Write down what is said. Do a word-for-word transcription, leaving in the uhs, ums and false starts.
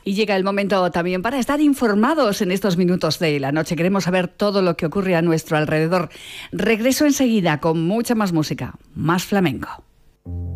Y llega el momento también para estar informados en estos minutos de la noche. Queremos saber todo lo que ocurre a nuestro alrededor. Regreso enseguida con mucha más música, más flamenco.